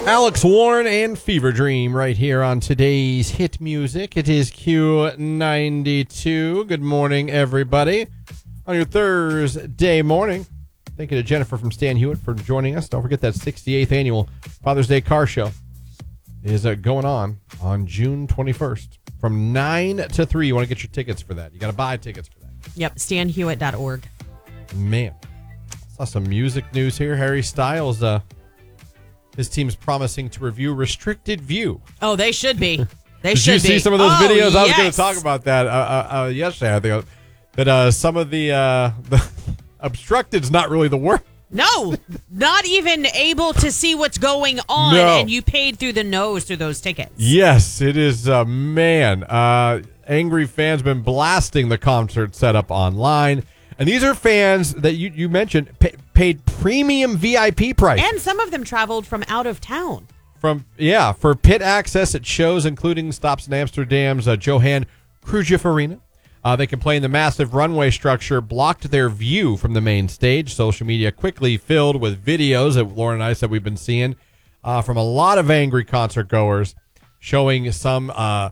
Alex Warren and Fever Dream right here on today's hit music. It is Q92. Good morning, everybody. On your Thursday morning, thank you to Jennifer from Stan Hewitt for joining us. Don't forget that 68th annual Father's Day Car Show is going on June 21st from 9 to 3. You want to get your tickets for that. You got to buy tickets for that. Yep, stanhewitt.org. Man, saw some music news here. Harry Styles, his team's promising to review Restricted View. Oh, they should be. Did you see some of those videos? I was going to talk about that yesterday. I think that some of the obstructed's not really the word. No, not even able to see what's going on, and you paid through the nose through those tickets. Yes, it is. Man, angry fans been blasting the concert setup online. And these are fans that you mentioned paid premium VIP price. And some of them traveled from out of town. For pit access at shows, including stops in Amsterdam's Johan Cruyff Arena. They complained the massive runway structure blocked their view from the main stage. Social media quickly filled with videos that Lauren and I said we've been seeing from a lot of angry concert goers, showing some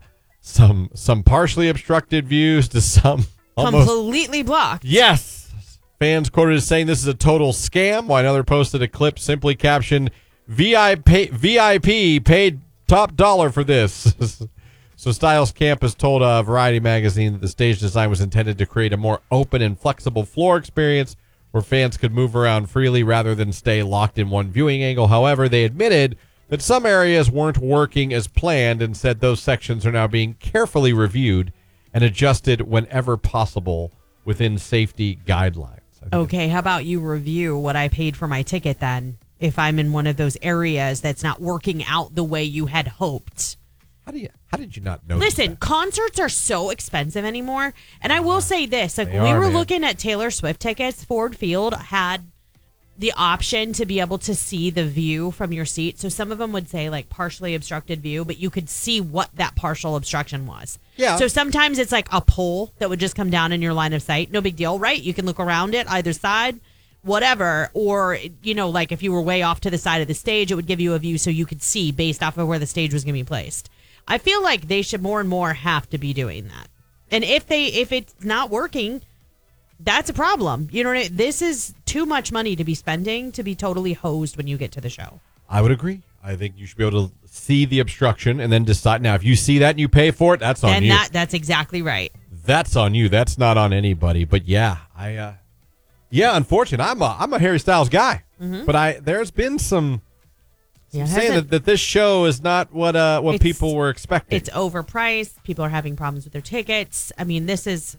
partially obstructed views to some completely blocked. Yes. Fans quoted as saying this is a total scam, while another posted a clip simply captioned, VIP paid top dollar for this. So Styles Camp has told Variety magazine that the stage design was intended to create a more open and flexible floor experience where fans could move around freely rather than stay locked in one viewing angle. However, they admitted that some areas weren't working as planned and said those sections are now being carefully reviewed and adjusted whenever possible within safety guidelines. Okay, how about you review what I paid for my ticket then, if I'm in one of those areas that's not working out the way you had hoped? How did you not know? Listen, concerts are so expensive anymore. And I will say this, like when we were looking at Taylor Swift tickets, Ford Field had the option to be able to see the view from your seat. So some of them would say like partially obstructed view, but you could see what that partial obstruction was. Yeah. So sometimes it's like a pole that would just come down in your line of sight. No big deal, right? You can look around it, either side, whatever. Or, like if you were way off to the side of the stage, it would give you a view so you could see based off of where the stage was going to be placed. I feel like they should more and more have to be doing that. And if it's not working, that's a problem. You know what I mean? This is too much money to be spending to be totally hosed when you get to the show. I would agree. I think you should be able to see the obstruction and then decide. Now, if you see that and you pay for it, that's on you. That's exactly right. That's on you. That's not on anybody. But yeah, unfortunately, I'm a Harry Styles guy. Mm-hmm. But there's been some saying that this show is not what people were expecting. It's overpriced. People are having problems with their tickets. I mean, that's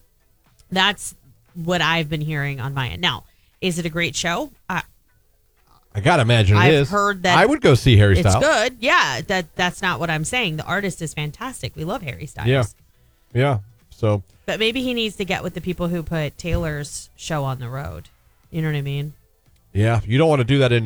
what I've been hearing on my end. Now, is it a great show? I gotta imagine it is. I've heard that I would go see Harry Styles. It's good. Yeah, that's not what I'm saying. The artist is fantastic. We love Harry Styles. Yeah. So, but maybe he needs to get with the people who put Taylor's show on the road. You know what I mean? Yeah, you don't want to do that in